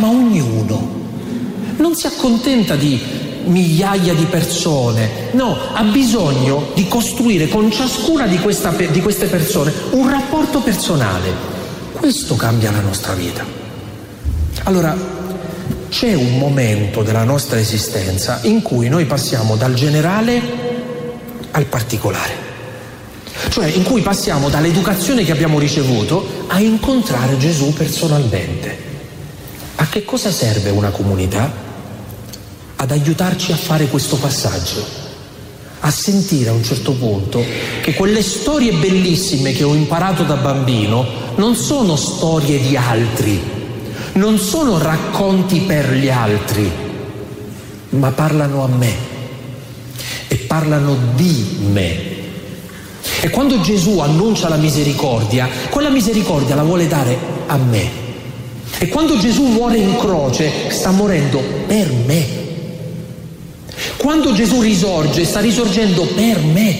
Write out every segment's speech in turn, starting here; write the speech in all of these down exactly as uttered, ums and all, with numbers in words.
ama ognuno, non si accontenta di migliaia di persone, no, ha bisogno di costruire con ciascuna di, questa, di queste persone un rapporto personale. Questo cambia la nostra vita. Allora, c'è un momento della nostra esistenza in cui noi passiamo dal generale al particolare, cioè in cui passiamo dall'educazione che abbiamo ricevuto a incontrare Gesù personalmente. A che cosa serve una comunità? Ad aiutarci a fare questo passaggio, a sentire a un certo punto che quelle storie bellissime che ho imparato da bambino non sono storie di altri, non sono racconti per gli altri, ma parlano a me e parlano di me. E quando Gesù annuncia la misericordia, quella misericordia la vuole dare a me. E quando Gesù muore in croce, sta morendo per me. Quando Gesù risorge, sta risorgendo per me.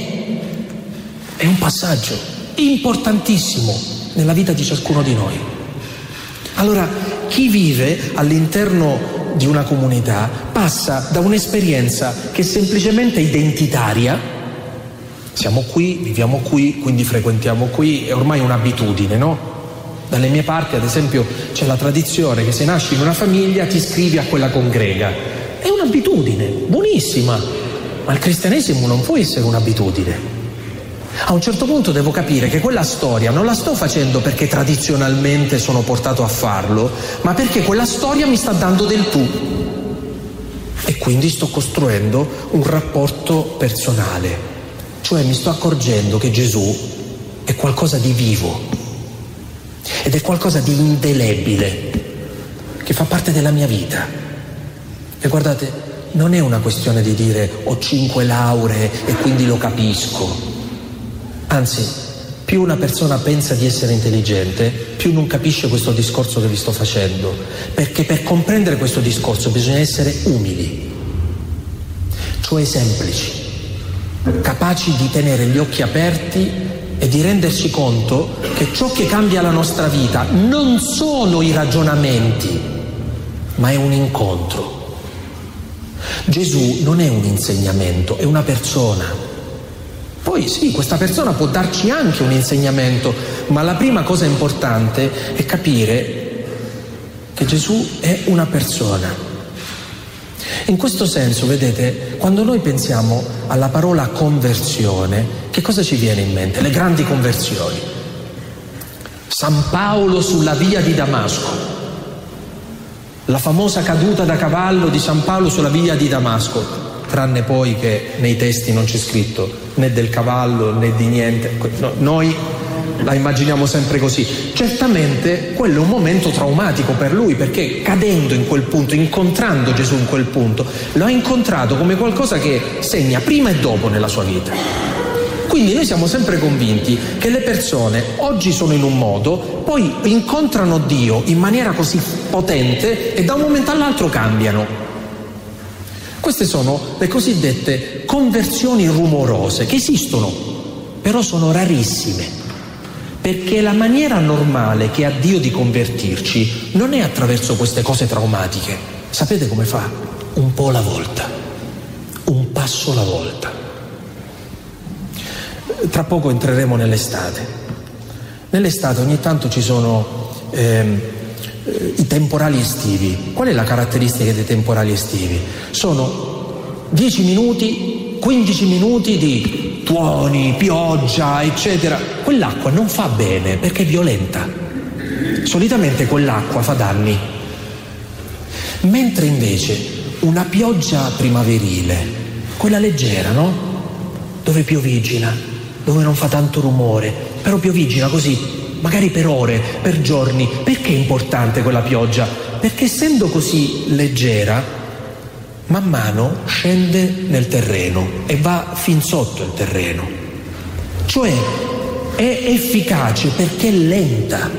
È un passaggio importantissimo nella vita di ciascuno di noi. Allora, chi vive all'interno di una comunità passa da un'esperienza che è semplicemente identitaria. Siamo qui, viviamo qui, quindi frequentiamo qui, è ormai un'abitudine, no? Dalle mie parti, ad esempio, c'è la tradizione che se nasci in una famiglia ti iscrivi a quella congrega. È un'abitudine, buonissima, ma il cristianesimo non può essere un'abitudine. A un certo punto devo capire che quella storia non la sto facendo perché tradizionalmente sono portato a farlo, ma perché quella storia mi sta dando del tu. E quindi sto costruendo un rapporto personale, cioè mi sto accorgendo che Gesù è qualcosa di vivo ed è qualcosa di indelebile che fa parte della mia vita. E guardate, non è una questione di dire ho cinque lauree e quindi lo capisco. Anzi, più una persona pensa di essere intelligente, più non capisce questo discorso che vi sto facendo. Perché per comprendere questo discorso bisogna essere umili, cioè semplici, capaci di tenere gli occhi aperti e di renderci conto che ciò che cambia la nostra vita non sono i ragionamenti, ma è un incontro. Gesù non è un insegnamento, è una persona. Poi sì, questa persona può darci anche un insegnamento, ma la prima cosa importante è capire che Gesù è una persona. In questo senso, vedete, quando noi pensiamo alla parola conversione, che cosa ci viene in mente? Le grandi conversioni. San Paolo sulla via di Damasco. La famosa caduta da cavallo di San Paolo sulla via di Damasco, tranne poi che nei testi non c'è scritto né del cavallo né di niente, no, noi la immaginiamo sempre così. Certamente quello è un momento traumatico per lui, perché cadendo in quel punto, incontrando Gesù in quel punto, lo ha incontrato come qualcosa che segna prima e dopo nella sua vita. Quindi noi siamo sempre convinti che le persone oggi sono in un modo, poi incontrano Dio in maniera così potente e da un momento all'altro cambiano. Queste sono le cosiddette conversioni rumorose, che esistono, però sono rarissime, perché la maniera normale che ha Dio di convertirci non è attraverso queste cose traumatiche. Sapete come fa? Un po' alla volta, un passo alla volta. Tra poco entreremo nell'estate. Nell'estate ogni tanto ci sono ehm, i temporali estivi. Qual è la caratteristica dei temporali estivi? Sono dieci minuti, quindici minuti di tuoni, pioggia, eccetera. Quell'acqua non fa bene perché è violenta. Solitamente quell'acqua fa danni. Mentre invece una pioggia primaverile, quella leggera, no? Dove piovigina, dove non fa tanto rumore, però piovigina così, magari per ore, per giorni. Perché è importante quella pioggia? Perché essendo così leggera, man mano scende nel terreno e va fin sotto il terreno. Cioè è efficace perché è lenta,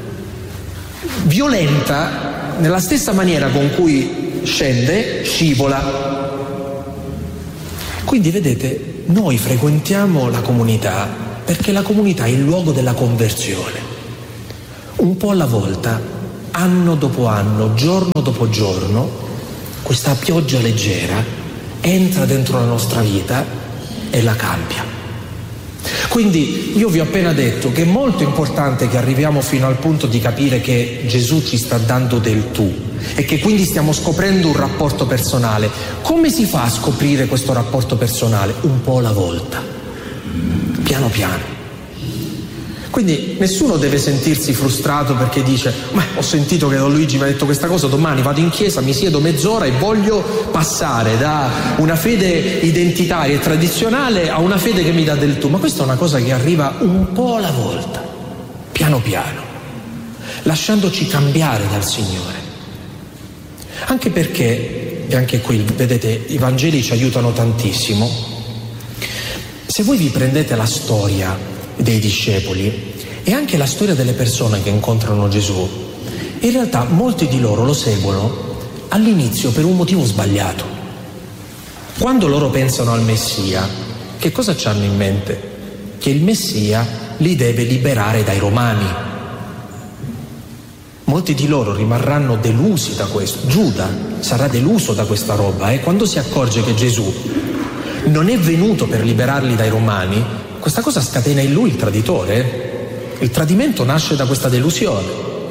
violenta nella stessa maniera con cui scende, scivola. Quindi vedete, noi frequentiamo la comunità perché la comunità è il luogo della conversione. Un po' alla volta anno dopo anno, giorno dopo giorno, questa pioggia leggera entra dentro la nostra vita e la cambia. Quindi io vi ho appena detto che è molto importante che arriviamo fino al punto di capire che Gesù ci sta dando del tu e che quindi stiamo scoprendo un rapporto personale. Come si fa a scoprire questo rapporto personale? Un po' alla volta, piano piano. Quindi nessuno deve sentirsi frustrato perché dice: ma ho sentito che Don Luigi mi ha detto questa cosa, domani vado in chiesa, mi siedo mezz'ora e voglio passare da una fede identitaria e tradizionale a una fede che mi dà del tu. Ma questa è una cosa che arriva un po' alla volta, piano piano, lasciandoci cambiare dal Signore. Anche perché, e anche qui vedete, i Vangeli ci aiutano tantissimo. Se voi vi prendete la storia dei discepoli e anche la storia delle persone che incontrano Gesù, in realtà molti di loro lo seguono all'inizio per un motivo sbagliato. Quando loro pensano al Messia, che cosa c'hanno in mente? Che il Messia li deve liberare dai Romani. Molti di loro rimarranno delusi da questo. Giuda sarà deluso da questa roba e quando si accorge che Gesù non è venuto per liberarli dai Romani, questa cosa scatena in lui il traditore. Il tradimento nasce da questa delusione.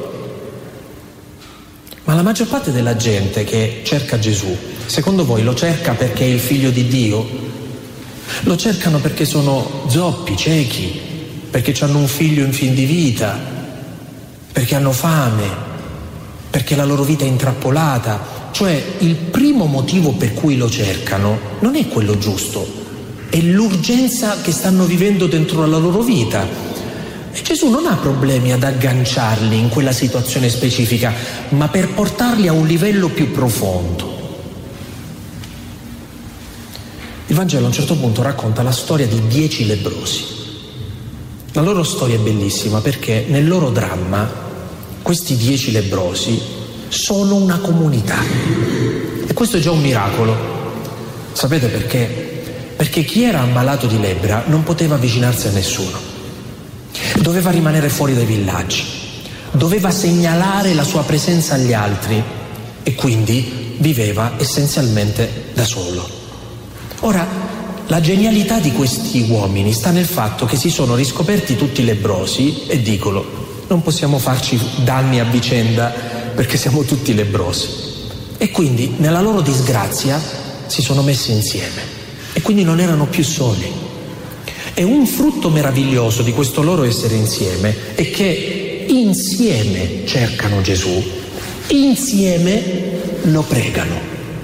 Ma la maggior parte della gente che cerca Gesù, secondo voi lo cerca perché è il figlio di Dio? Lo cercano perché sono zoppi, ciechi, perché hanno un figlio in fin di vita, perché hanno fame, perché la loro vita è intrappolata. Cioè il primo motivo per cui lo cercano non è quello giusto, è l'urgenza che stanno vivendo dentro la loro vita. E Gesù non ha problemi ad agganciarli in quella situazione specifica, ma per portarli a un livello più profondo. Il Vangelo a un certo punto racconta la storia di dieci lebbrosi. La loro storia è bellissima perché nel loro dramma questi dieci lebbrosi sono una comunità. E questo è già un miracolo. Sapete perché? Perché chi era ammalato di lebbra non poteva avvicinarsi a nessuno, doveva rimanere fuori dai villaggi, doveva segnalare la sua presenza agli altri e quindi viveva essenzialmente da solo. Ora, la genialità di questi uomini sta nel fatto che si sono riscoperti tutti lebbrosi e dicono: non possiamo farci danni a vicenda perché siamo tutti lebbrosi. E quindi nella loro disgrazia si sono messi insieme. E quindi non erano più soli. E un frutto meraviglioso di questo loro essere insieme è che insieme cercano Gesù, insieme lo pregano.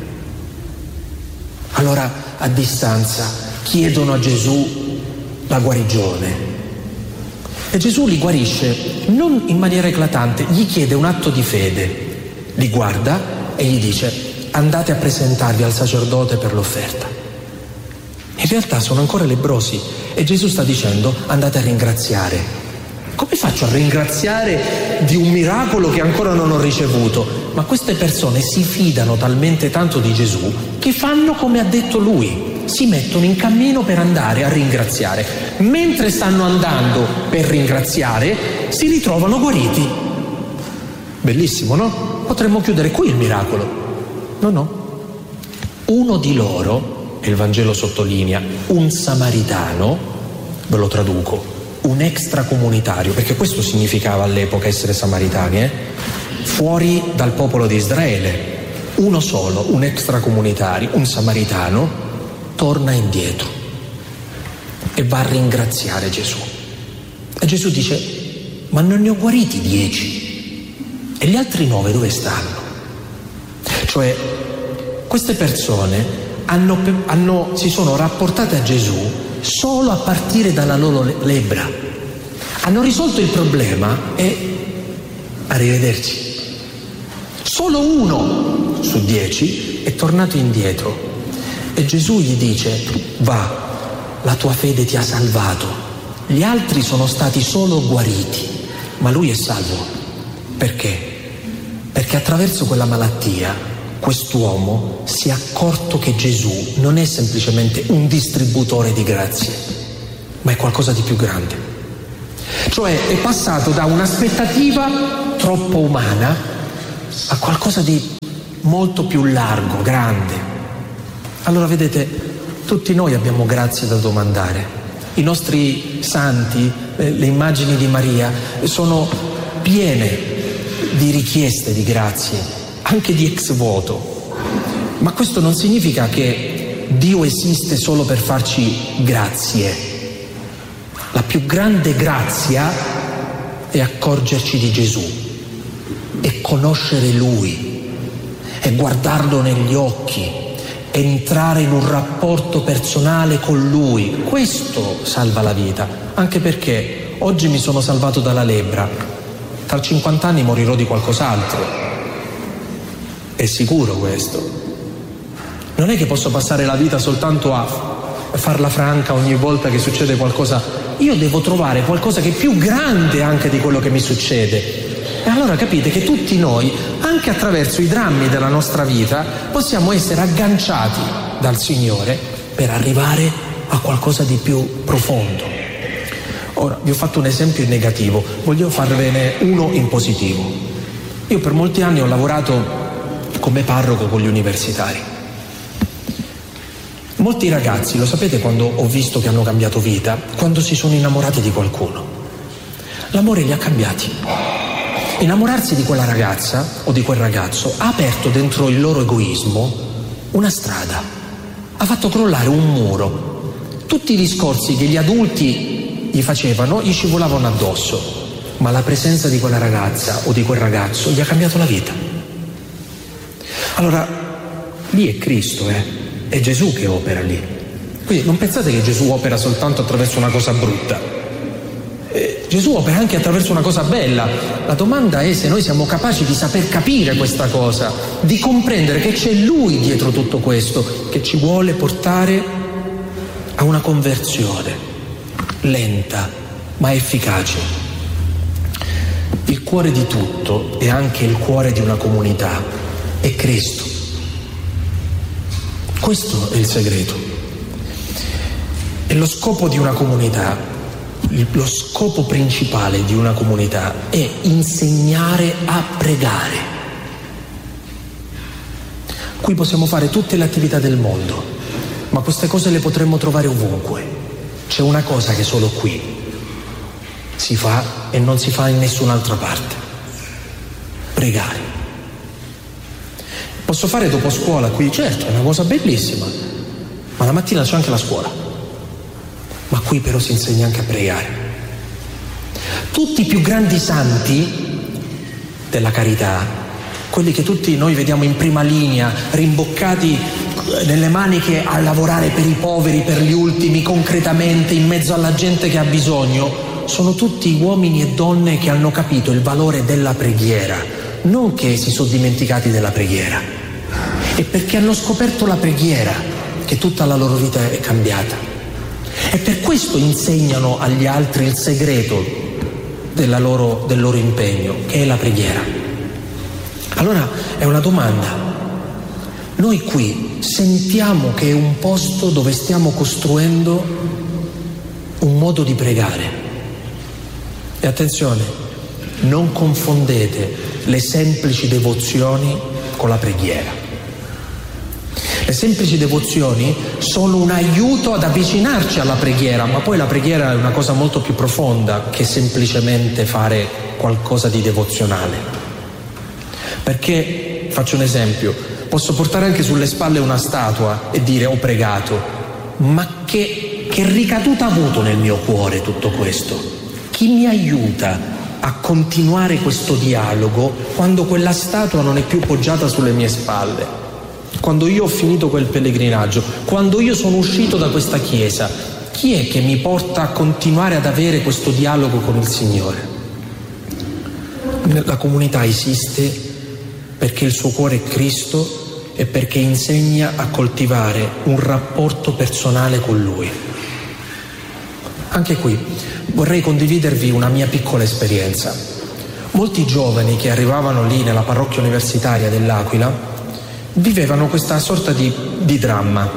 Allora a distanza chiedono a Gesù la guarigione. E Gesù li guarisce non in maniera eclatante, gli chiede un atto di fede, li guarda e gli dice: andate a presentarvi al sacerdote per l'offerta. In realtà sono ancora lebbrosi e Gesù sta dicendo: andate a ringraziare. Come faccio a ringraziare di un miracolo che ancora non ho ricevuto? Ma queste persone si fidano talmente tanto di Gesù che fanno come ha detto lui, si mettono in cammino per andare a ringraziare. Mentre stanno andando per ringraziare si ritrovano guariti. Bellissimo, no? Potremmo chiudere qui il miracolo. No, no. Uno di loro, e il Vangelo sottolinea, un samaritano, ve lo traduco, un extracomunitario, perché questo significava all'epoca essere samaritani, eh? Fuori dal popolo di Israele, uno solo, un extracomunitario, un samaritano, torna indietro e va a ringraziare Gesù. E Gesù dice: ma non ne ho guariti dieci, e gli altri nove dove stanno? Cioè, queste persone Hanno, hanno, si sono rapportate a Gesù solo a partire dalla loro lebbra. Hanno risolto il problema e arrivederci. Solo uno su dieci è tornato indietro e Gesù gli dice: va, la tua fede ti ha salvato. Gli altri sono stati solo guariti, ma lui è salvo. Perché? Perché attraverso quella malattia quest'uomo si è accorto che Gesù non è semplicemente un distributore di grazie, ma è qualcosa di più grande. Cioè è passato da un'aspettativa troppo umana a qualcosa di molto più largo, grande. Allora vedete, tutti noi abbiamo grazie da domandare. I nostri santi, eh, le immagini di Maria, sono piene di richieste di grazie, anche di ex voto. Ma questo non significa che Dio esiste solo per farci grazie. La più grande grazia è accorgerci di Gesù, è conoscere Lui, è guardarlo negli occhi, è entrare in un rapporto personale con Lui. Questo salva la vita, anche perché oggi mi sono salvato dalla lebbra, tra cinquanta anni morirò di qualcos'altro. È sicuro questo. Non è che posso passare la vita soltanto a farla franca ogni volta che succede qualcosa. Io devo trovare qualcosa che è più grande anche di quello che mi succede. E allora capite che tutti noi, anche attraverso i drammi della nostra vita, possiamo essere agganciati dal Signore per arrivare a qualcosa di più profondo. Ora, vi ho fatto un esempio in negativo, voglio farvene uno in positivo. Io per molti anni ho lavorato come parroco con gli universitari. Molti ragazzi, lo sapete quando ho visto che hanno cambiato vita? Quando si sono innamorati di qualcuno. L'amore li ha cambiati. Innamorarsi di quella ragazza o di quel ragazzo ha aperto dentro il loro egoismo una strada, ha fatto crollare un muro. Tutti i discorsi che gli adulti gli facevano gli scivolavano addosso, ma la presenza di quella ragazza o di quel ragazzo gli ha cambiato la vita. Allora, lì è Cristo, eh? È Gesù che opera lì. Quindi non pensate che Gesù opera soltanto attraverso una cosa brutta. Eh, Gesù opera anche attraverso una cosa bella. La domanda è se noi siamo capaci di saper capire questa cosa, di comprendere che c'è Lui dietro tutto questo, che ci vuole portare a una conversione lenta ma efficace. Il cuore di tutto e anche il cuore di una comunità è Cristo. Questo è il segreto. E lo scopo di una comunità, lo scopo principale di una comunità è insegnare a pregare. Qui possiamo fare tutte le attività del mondo, ma queste cose le potremmo trovare ovunque. C'è una cosa che solo qui si fa e non si fa in nessun'altra parte: pregare. Posso fare dopo scuola qui? Certo, è una cosa bellissima, ma la mattina c'è anche la scuola. Ma qui però si insegna anche a pregare. Tutti i più grandi santi della carità, quelli che tutti noi vediamo in prima linea, rimboccati nelle maniche a lavorare per i poveri, per gli ultimi, concretamente, in mezzo alla gente che ha bisogno, sono tutti uomini e donne che hanno capito il valore della preghiera, non che si sono dimenticati della preghiera. È perché hanno scoperto la preghiera che tutta la loro vita è cambiata. E per questo insegnano agli altri il segreto della loro, del loro impegno, che è la preghiera. Allora è una domanda. Noi qui sentiamo che è un posto dove stiamo costruendo un modo di pregare. E attenzione, non confondete le semplici devozioni con la preghiera. Le semplici devozioni sono un aiuto ad avvicinarci alla preghiera, ma poi la preghiera è una cosa molto più profonda che semplicemente fare qualcosa di devozionale. Perché, faccio un esempio, posso portare anche sulle spalle una statua e dire ho pregato, ma che, che ricaduta ha avuto nel mio cuore tutto questo? Chi mi aiuta a continuare questo dialogo quando quella statua non è più poggiata sulle mie spalle? Quando io ho finito quel pellegrinaggio, quando io sono uscito da questa chiesa, chi è che mi porta a continuare ad avere questo dialogo con il Signore? La comunità esiste perché il suo cuore è Cristo e perché insegna a coltivare un rapporto personale con Lui. Anche qui vorrei condividervi una mia piccola esperienza. Molti giovani che arrivavano lì nella parrocchia universitaria dell'Aquila vivevano questa sorta di, di dramma.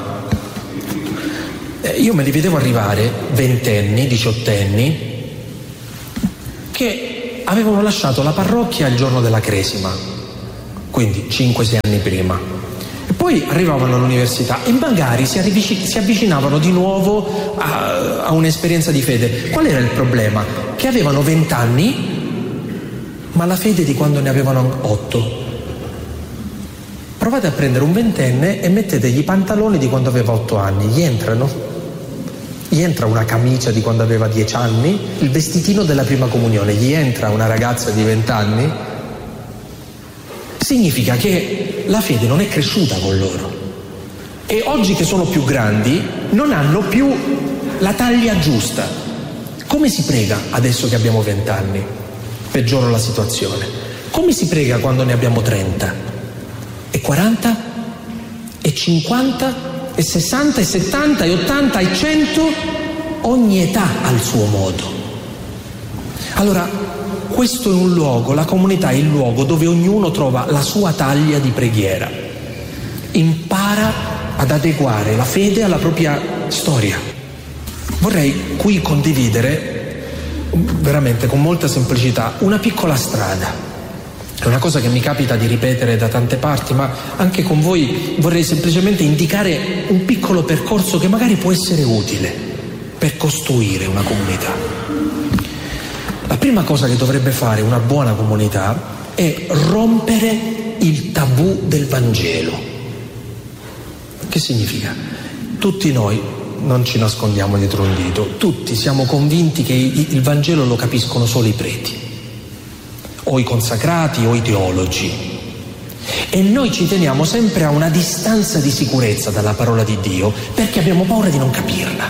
Eh, io me li vedevo arrivare ventenni, diciottenni, che avevano lasciato la parrocchia il giorno della Cresima, quindi cinque sei anni prima, e poi arrivavano all'università e magari si, avvic- si avvicinavano di nuovo a, a un'esperienza di fede. Qual era il problema? Che avevano vent'anni, ma la fede di quando ne avevano otto. Provate a prendere un ventenne e mettetegli i pantaloni di quando aveva otto anni, gli entrano? Gli entra una camicia di quando aveva dieci anni? Il vestitino della prima comunione, gli entra una ragazza di vent'anni? Significa che la fede non è cresciuta con loro. E oggi che sono più grandi non hanno più la taglia giusta. Come si prega adesso che abbiamo vent'anni? Peggiora la situazione. Come si prega quando ne abbiamo trenta? E quaranta? E cinquanta? E sessanta? E settanta? E ottanta? E cento? Ogni età ha il suo modo. Allora, questo è un luogo, la comunità è il luogo dove ognuno trova la sua taglia di preghiera. Impara ad adeguare la fede alla propria storia. Vorrei qui condividere veramente con molta semplicità una piccola strada. È una cosa che mi capita di ripetere da tante parti, ma anche con voi vorrei semplicemente indicare un piccolo percorso che magari può essere utile per costruire una comunità. La prima cosa che dovrebbe fare una buona comunità è rompere il tabù del Vangelo. Che significa? Tutti noi, non ci nascondiamo dietro un dito, tutti siamo convinti che il Vangelo lo capiscono solo i preti, o i consacrati o i teologi, e noi ci teniamo sempre a una distanza di sicurezza dalla parola di Dio perché abbiamo paura di non capirla.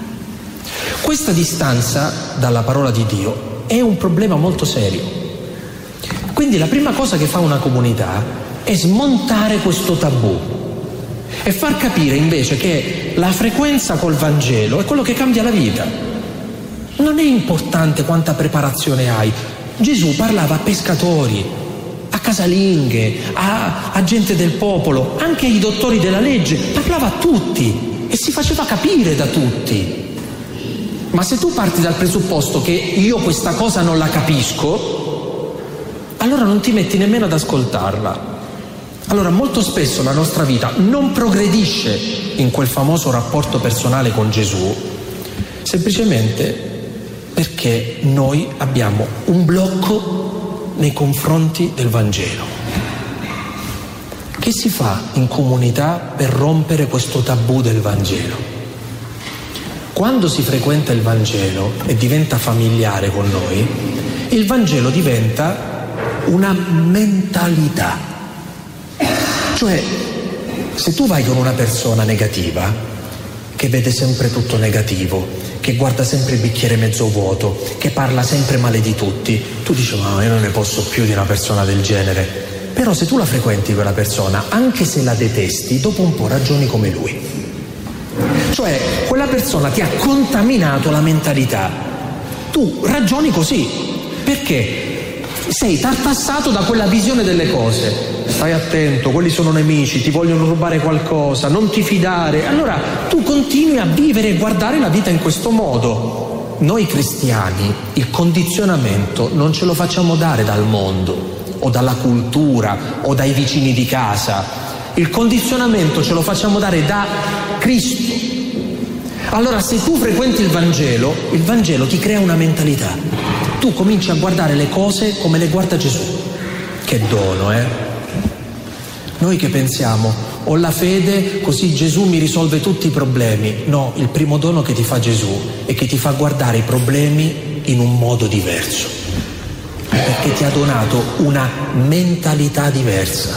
Questa distanza dalla parola di Dio è un problema molto serio. Quindi la prima cosa che fa una comunità è smontare questo tabù e far capire invece che la frequenza col Vangelo è quello che cambia la vita. Non è importante quanta preparazione hai. Gesù parlava a pescatori, a casalinghe, a, a gente del popolo, anche ai dottori della legge, parlava a tutti e si faceva capire da tutti. Ma se tu parti dal presupposto che io questa cosa non la capisco, allora non ti metti nemmeno ad ascoltarla. Allora molto spesso la nostra vita non progredisce in quel famoso rapporto personale con Gesù, semplicemente perché noi abbiamo un blocco nei confronti del Vangelo. Che si fa in comunità per rompere questo tabù del Vangelo? Quando si frequenta il Vangelo e diventa familiare con noi, il Vangelo diventa una mentalità. Cioè, se tu vai con una persona negativa, che vede sempre tutto negativo, che guarda sempre il bicchiere mezzo vuoto, che parla sempre male di tutti, tu dici, ma io non ne posso più di una persona del genere. Però se tu la frequenti quella persona, anche se la detesti, dopo un po' ragioni come lui. Cioè, quella persona ti ha contaminato la mentalità. Tu ragioni così, perché sei tartassato da quella visione delle cose. Stai attento, quelli sono nemici, ti vogliono rubare qualcosa, non ti fidare. Allora tu continui a vivere e guardare la vita in questo modo. Noi cristiani il condizionamento non ce lo facciamo dare dal mondo o dalla cultura o dai vicini di casa. Il condizionamento ce lo facciamo dare da Cristo. Allora se tu frequenti il Vangelo, il Vangelo ti crea una mentalità. Tu cominci a guardare le cose come le guarda Gesù. Che dono, eh? Noi che pensiamo, ho la fede così Gesù mi risolve tutti i problemi. No, il primo dono che ti fa Gesù è che ti fa guardare i problemi in un modo diverso, perché ti ha donato una mentalità diversa.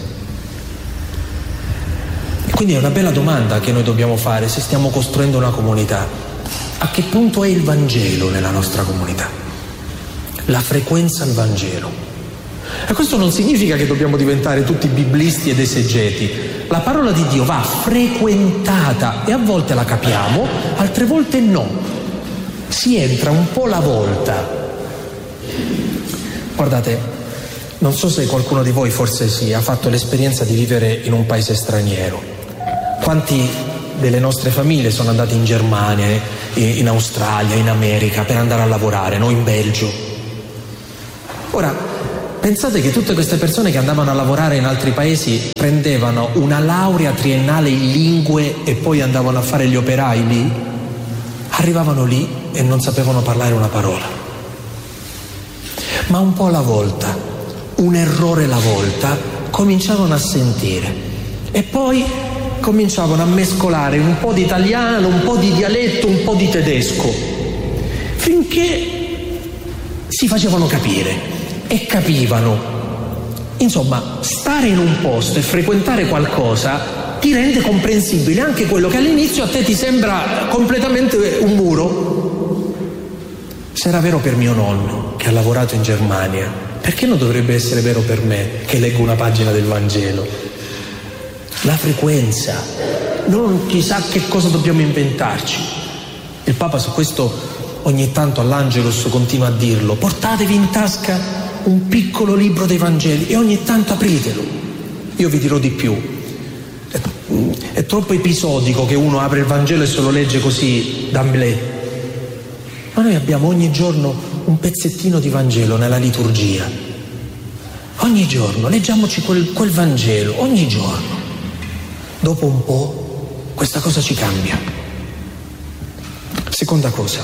Quindi è una bella domanda che noi dobbiamo fare se stiamo costruendo una comunità. A che punto è il Vangelo nella nostra comunità? La frequenza al Vangelo. E questo non significa che dobbiamo diventare tutti biblisti ed esegeti. La parola di Dio va frequentata e a volte la capiamo, altre volte no. Si entra un po' alla volta. Guardate, non so se qualcuno di voi, forse sì, ha fatto l'esperienza di vivere in un paese straniero. Quanti delle nostre famiglie sono andati in Germania, in Australia, in America per andare a lavorare, no? In Belgio. Ora, pensate che tutte queste persone che andavano a lavorare in altri paesi prendevano una laurea triennale in lingue e poi andavano a fare gli operai lì? Arrivavano lì e non sapevano parlare una parola. Ma un po' alla volta, un errore alla volta, cominciavano a sentire e poi cominciavano a mescolare un po' di italiano, un po' di dialetto, un po' di tedesco, finché si facevano capire e capivano. Insomma, stare in un posto e frequentare qualcosa ti rende comprensibile anche quello che all'inizio a te ti sembra completamente un muro. Se era vero per mio nonno, che ha lavorato in Germania, perché non dovrebbe essere vero per me, che leggo una pagina del Vangelo? La frequenza, non chissà che cosa dobbiamo inventarci. Il Papa su questo ogni tanto all'Angelus continua a dirlo: portatevi in tasca un piccolo libro dei Vangeli e ogni tanto apritelo. Io vi dirò di più, è, è troppo episodico che uno apre il Vangelo e se lo legge così d'amblè, ma noi abbiamo ogni giorno un pezzettino di Vangelo nella liturgia, ogni giorno leggiamoci quel, quel Vangelo, ogni giorno. Dopo un po' questa cosa ci cambia. Seconda cosa,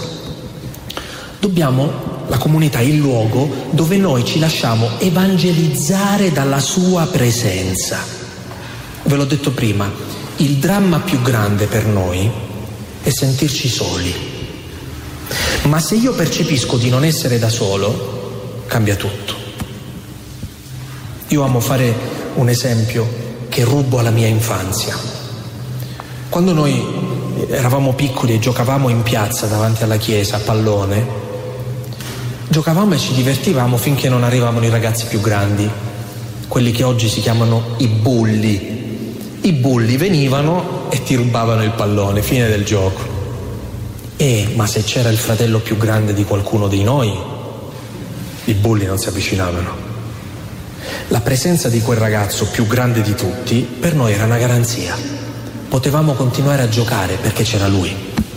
dobbiamo, la comunità è il luogo dove noi ci lasciamo evangelizzare dalla sua presenza. Ve l'ho detto prima, il dramma più grande per noi è sentirci soli. Ma se io percepisco di non essere da solo, cambia tutto. Io amo fare un esempio che rubo alla mia infanzia. Quando noi eravamo piccoli e giocavamo in piazza davanti alla chiesa a pallone, giocavamo e ci divertivamo finché non arrivavano i ragazzi più grandi, quelli che oggi si chiamano i bulli. I bulli venivano e ti rubavano il pallone, fine del gioco. Eh, ma se c'era il fratello più grande di qualcuno di noi, i bulli non si avvicinavano. La presenza di quel ragazzo più grande di tutti per noi era una garanzia. Potevamo continuare a giocare perché c'era lui.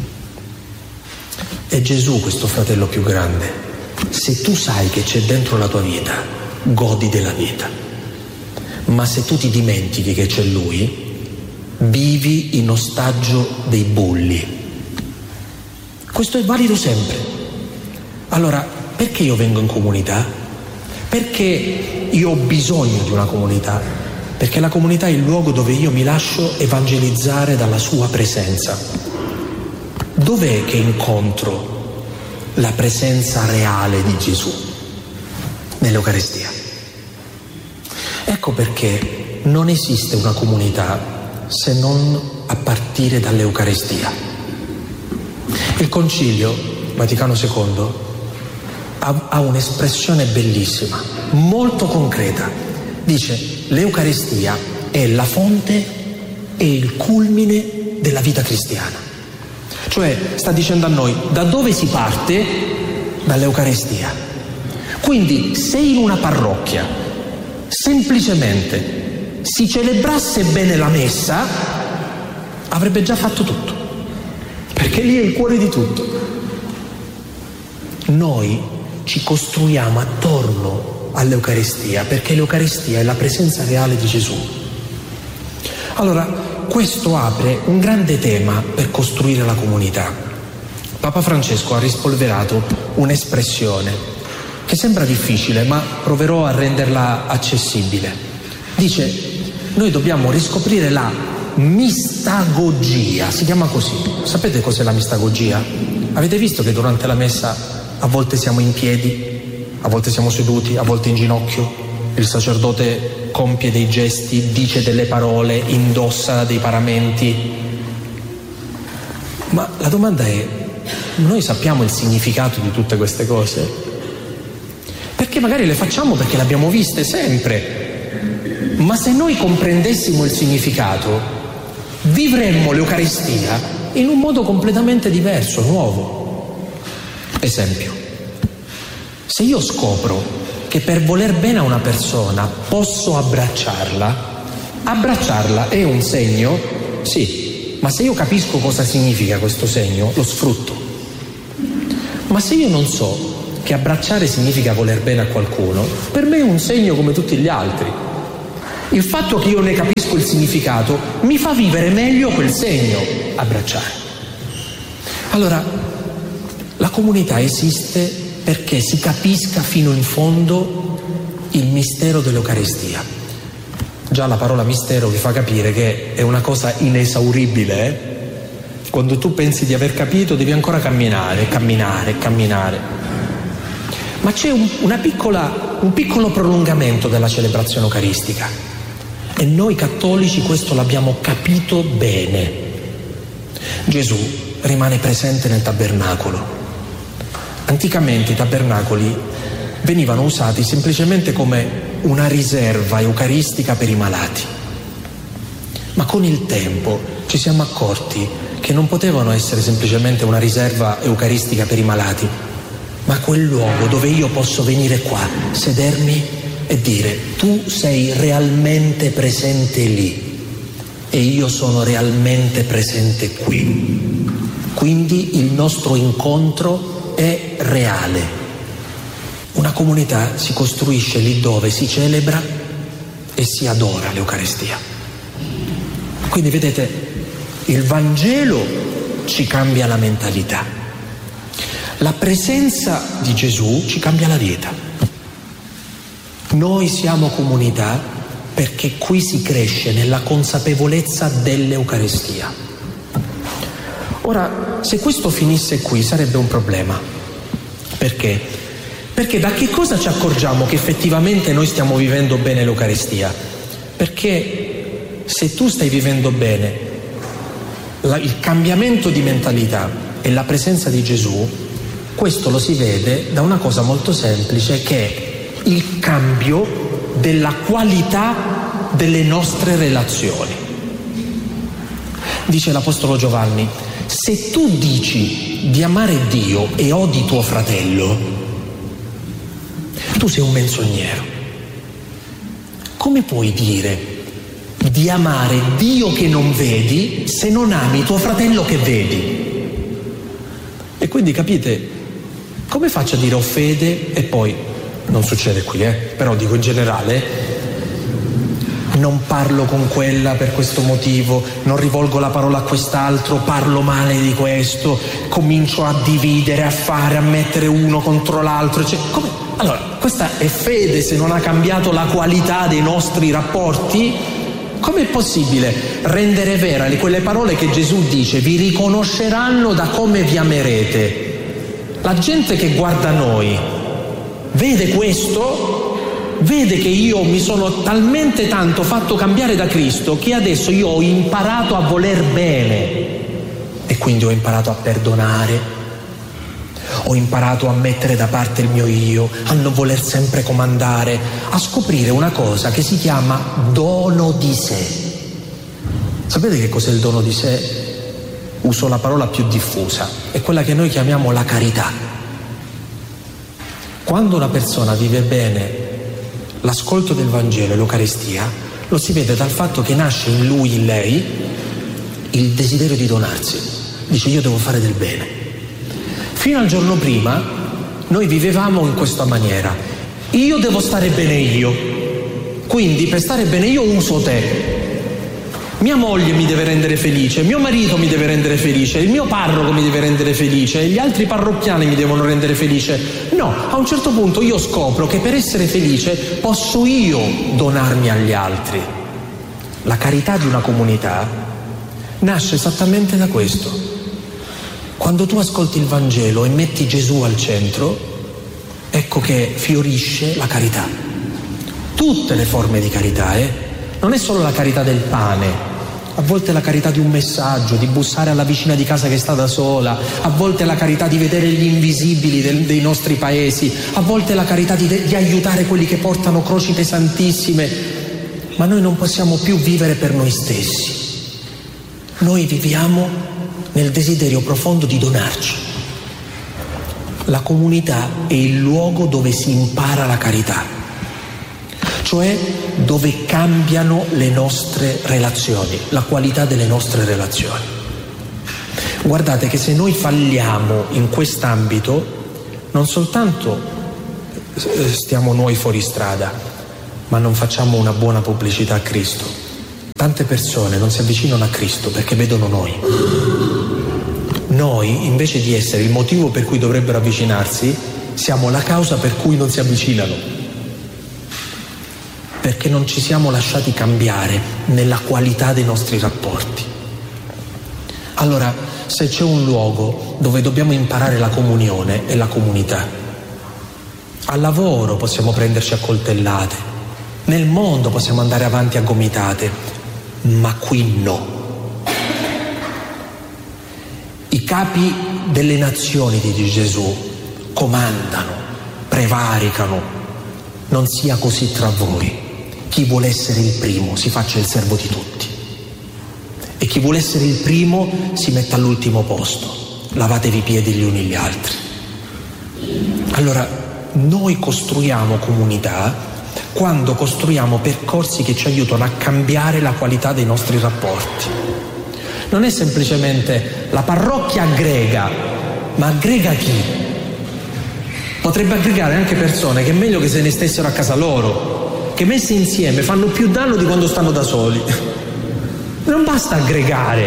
È Gesù questo fratello più grande. Se tu sai che c'è dentro la tua vita, godi della vita. Ma se tu ti dimentichi che c'è lui, vivi in ostaggio dei bulli. Questo è valido sempre. Allora, perché io vengo in comunità? Perché io ho bisogno di una comunità? Perché la comunità è il luogo dove io mi lascio evangelizzare dalla sua presenza. Dov'è che incontro la presenza reale di Gesù? Nell'Eucaristia. Ecco perché non esiste una comunità se non a partire dall'Eucaristia. Il Concilio Vaticano secondo ha, ha un'espressione bellissima, molto concreta. Dice: l'Eucaristia è la fonte e il culmine della vita cristiana. Cioè sta dicendo a noi da dove si parte? Dall'Eucaristia. Quindi se in una parrocchia semplicemente si celebrasse bene la messa, avrebbe già fatto tutto, perché lì è il cuore di tutto. Noi ci costruiamo attorno all'Eucaristia perché l'Eucaristia è la presenza reale di Gesù. Allora, questo apre un grande tema per costruire la comunità. Papa Francesco ha rispolverato un'espressione che sembra difficile, ma proverò a renderla accessibile. Dice: noi dobbiamo riscoprire la mistagogia, si chiama così. Sapete cos'è la mistagogia? Avete visto che durante la messa a volte siamo in piedi, a volte siamo seduti, a volte in ginocchio, il sacerdote compie dei gesti, dice delle parole, indossa dei paramenti. Ma la domanda è: noi sappiamo il significato di tutte queste cose? Perché magari le facciamo perché le abbiamo viste sempre, ma se noi comprendessimo il significato, vivremmo l'Eucaristia in un modo completamente diverso, nuovo. Esempio: se io scopro che per voler bene a una persona posso abbracciarla, abbracciarla è un segno? Sì, ma se io capisco cosa significa questo segno, lo sfrutto. Ma se io non so che abbracciare significa voler bene a qualcuno, per me è un segno come tutti gli altri. Il fatto che io ne capisco il significato mi fa vivere meglio quel segno, abbracciare. Allora, la comunità esiste perché si capisca fino in fondo il mistero dell'Eucaristia. Già la parola mistero vi fa capire che è una cosa inesauribile, eh? Quando tu pensi di aver capito devi ancora camminare, camminare, camminare. Ma c'è un, una piccola, un piccolo prolungamento della celebrazione eucaristica e noi cattolici questo l'abbiamo capito bene. Gesù rimane presente nel tabernacolo. Anticamente i tabernacoli venivano usati semplicemente come una riserva eucaristica per i malati. Ma con il tempo ci siamo accorti che non potevano essere semplicemente una riserva eucaristica per i malati, ma quel luogo dove io posso venire qua, sedermi e dire: tu sei realmente presente lì e io sono realmente presente qui. Quindi il nostro incontro è reale. Una comunità si costruisce lì dove si celebra e si adora l'Eucaristia. Quindi vedete, il Vangelo ci cambia la mentalità. La presenza di Gesù ci cambia la vita. Noi siamo comunità perché qui si cresce nella consapevolezza dell'Eucaristia. Ora, se questo finisse qui sarebbe un problema. Perché? Perché da che cosa ci accorgiamo che effettivamente noi stiamo vivendo bene l'Eucaristia? Perché se tu stai vivendo bene la, il cambiamento di mentalità e la presenza di Gesù, questo lo si vede da una cosa molto semplice, che è il cambio della qualità delle nostre relazioni. Dice l'Apostolo Giovanni: se tu dici di amare Dio e odi tuo fratello, tu sei un menzognero. Come puoi dire di amare Dio che non vedi se non ami tuo fratello che vedi? E quindi capite, come faccio a dire ho fede e poi, non succede qui, eh, però dico in generale, non parlo con quella per questo motivo, non rivolgo la parola a quest'altro, parlo male di questo, comincio a dividere, a fare, a mettere uno contro l'altro, cioè, come? Allora, questa è fede se non ha cambiato la qualità dei nostri rapporti? Com'è possibile rendere vera quelle parole che Gesù dice: vi riconosceranno da come vi amerete? La gente che guarda noi vede questo, vede che io mi sono talmente tanto fatto cambiare da Cristo che adesso io ho imparato a voler bene e quindi ho imparato a perdonare, ho imparato a mettere da parte il mio io, a non voler sempre comandare, a scoprire una cosa che si chiama dono di sé. Sapete che cos'è il dono di sé? Uso la parola più diffusa, è quella che noi chiamiamo la carità. Quando una persona vive bene l'ascolto del Vangelo e l'Eucaristia, lo si vede dal fatto che nasce in lui, in lei, il desiderio di donarsi. Dice: io devo fare del bene. Fino al giorno prima noi vivevamo in questa maniera: io devo stare bene io, quindi per stare bene io uso te. Mia moglie mi deve rendere felice, mio marito mi deve rendere felice, il mio parroco mi deve rendere felice, gli altri parrocchiani mi devono rendere felice. No, a un certo punto io scopro che per essere felice posso io donarmi agli altri. La carità di una comunità nasce esattamente da questo. Quando tu ascolti il Vangelo e metti Gesù al centro, ecco che fiorisce la carità. Tutte le forme di carità, eh? Non è solo la carità del pane, a volte la carità di un messaggio, di bussare alla vicina di casa che sta da sola, a volte la carità di vedere gli invisibili del, dei nostri paesi, a volte la carità di, di aiutare quelli che portano croci pesantissime. Ma noi non possiamo più vivere per noi stessi. Noi viviamo nel desiderio profondo di donarci. La comunità è il luogo dove si impara la carità, cioè dove cambiano le nostre relazioni, la qualità delle nostre relazioni. Guardate che se noi falliamo in quest'ambito, non soltanto stiamo noi fuori strada, ma non facciamo una buona pubblicità a Cristo. Tante persone non si avvicinano a Cristo perché vedono noi. Noi, invece di essere il motivo per cui dovrebbero avvicinarsi, siamo la causa per cui non si avvicinano. Perché non ci siamo lasciati cambiare nella qualità dei nostri rapporti. Allora, se c'è un luogo dove dobbiamo imparare la comunione, è la comunità. Al lavoro possiamo prenderci a coltellate, nel mondo possiamo andare avanti a gomitate, ma qui no. I capi delle nazioni di Gesù comandano, prevaricano. Non sia così tra voi. Chi vuole essere il primo si faccia il servo di tutti. E chi vuole essere il primo si metta all'ultimo posto. Lavatevi i piedi gli uni gli altri. Allora, noi costruiamo comunità quando costruiamo percorsi che ci aiutano a cambiare la qualità dei nostri rapporti. Non è semplicemente la parrocchia aggrega, ma aggrega chi? Potrebbe aggregare anche persone che è meglio che se ne stessero a casa loro, che messe insieme fanno più danno di quando stanno da soli. Non basta aggregare,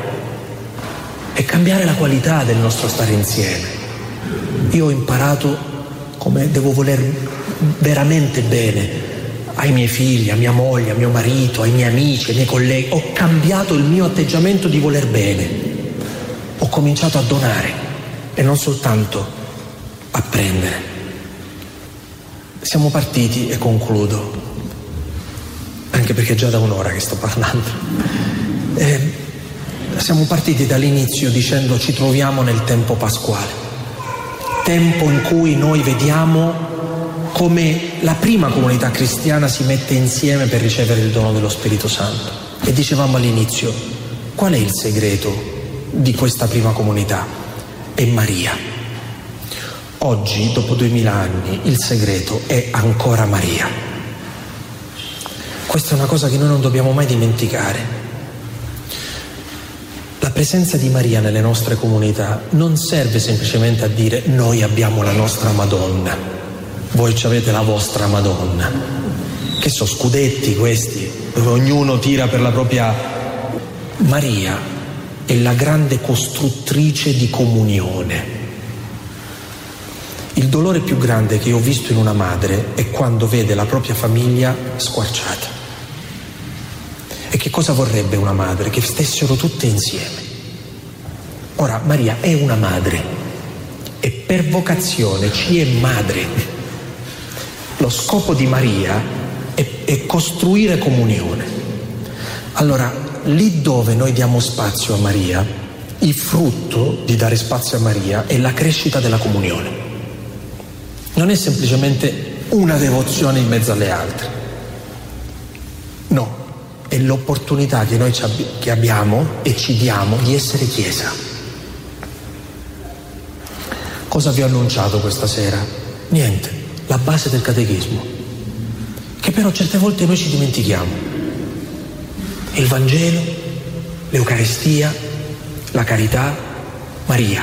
è cambiare la qualità del nostro stare insieme. Io ho imparato come devo voler veramente bene ai miei figli, a mia moglie, a mio marito, ai miei amici, ai miei colleghi. Ho cambiato il mio atteggiamento di voler bene. Ho cominciato a donare e non soltanto a prendere. Siamo partiti, e concludo, anche perché è già da un'ora che sto parlando. Eh, siamo partiti dall'inizio dicendo ci troviamo nel tempo pasquale, tempo in cui noi vediamo come la prima comunità cristiana si mette insieme per ricevere il dono dello Spirito Santo. E dicevamo all'inizio, qual è il segreto di questa prima comunità? È Maria. Oggi, dopo duemila anni, il segreto è ancora Maria. Questa è una cosa che noi non dobbiamo mai dimenticare. La presenza di Maria nelle nostre comunità non serve semplicemente a dire noi abbiamo la nostra Madonna. Voi avete la vostra Madonna. Che so, scudetti questi, dove ognuno tira per la propria. Maria è la grande costruttrice di comunione. Il dolore più grande che io ho visto in una madre è quando vede la propria famiglia squarciata. E che cosa vorrebbe una madre? Che stessero tutte insieme. Ora, Maria è una madre e per vocazione ci è madre. Lo scopo di Maria è, è costruire comunione. Allora, lì dove noi diamo spazio a Maria, il frutto di dare spazio a Maria è la crescita della comunione. Non è semplicemente una devozione in mezzo alle altre. No, è l'opportunità che noi che abbiamo e ci diamo di essere Chiesa. Cosa vi ho annunciato questa sera? Niente. La base del catechismo, che però certe volte noi ci dimentichiamo. Il Vangelo, l'Eucaristia, la carità, Maria.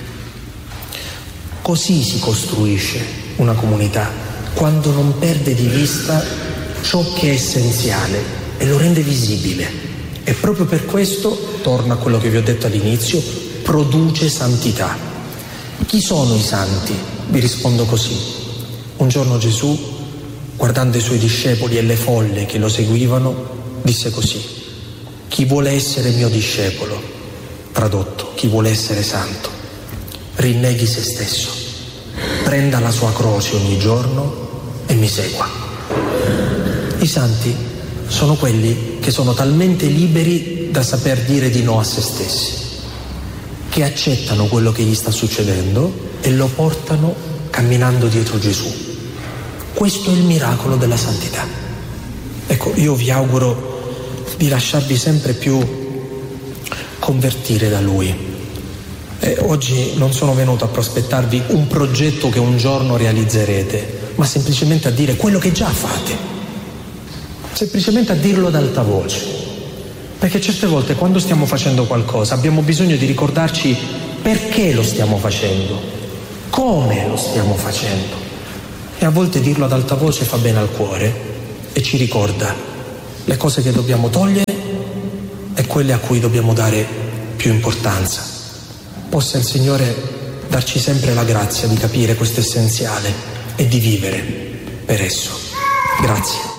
Così si costruisce una comunità, quando non perde di vista ciò che è essenziale e lo rende visibile. E proprio per questo, torno a quello che vi ho detto all'inizio, produce santità. Chi sono i santi? Vi rispondo così. Un giorno Gesù, guardando i suoi discepoli e le folle che lo seguivano, disse così: chi vuole essere mio discepolo, tradotto, chi vuole essere santo, rinneghi se stesso, prenda la sua croce ogni giorno e mi segua. I santi sono quelli che sono talmente liberi da saper dire di no a se stessi, che accettano quello che gli sta succedendo e lo portano camminando dietro Gesù. Questo è il miracolo della santità. Ecco, io vi auguro di lasciarvi sempre più convertire da Lui. E oggi non sono venuto a prospettarvi un progetto che un giorno realizzerete, ma semplicemente a dire quello che già fate. Semplicemente a dirlo ad alta voce. Perché certe volte quando stiamo facendo qualcosa abbiamo bisogno di ricordarci perché lo stiamo facendo. come lo stiamo facendo. E a volte dirlo ad alta voce fa bene al cuore e ci ricorda le cose che dobbiamo togliere e quelle a cui dobbiamo dare più importanza. Possa il Signore darci sempre la grazia di capire questo essenziale e di vivere per esso. Grazie.